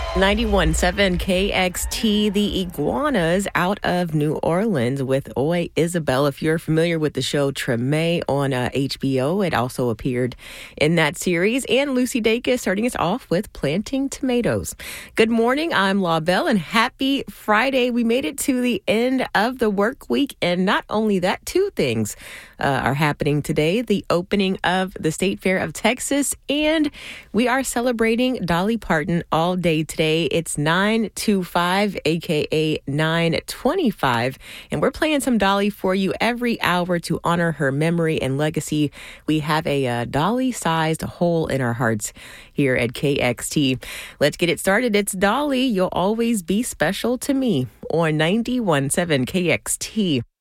91.7 KXT, the Iguanas out of New Orleans with Oi Isabel. If you're familiar with the show Treme on HBO, it also appeared in that series. And Lucy Dacus starting us off with Planting Tomatoes. Good morning, I'm La Belle, and happy Friday. We made it to the end of the work week, and not only that, two things are happening today. The opening of the State Fair of Texas, and we are celebrating Dolly Parton all day today. It's 9:25, aka 9:25, and we're playing some Dolly for you every hour to honor her memory and legacy. We have a Dolly-sized hole in our hearts here at KXT. Let's get it started. It's Dolly, You'll Always Be Special to Me on 91.7 KXT.